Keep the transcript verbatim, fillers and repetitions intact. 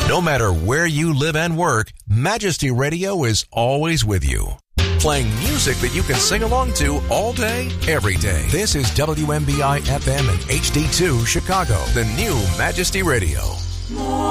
No matter where you live and work, Majesty Radio is always with you. Playing music that you can sing along to all day, every day. This is W M B I F M and H D two Chicago, the new Majesty Radio.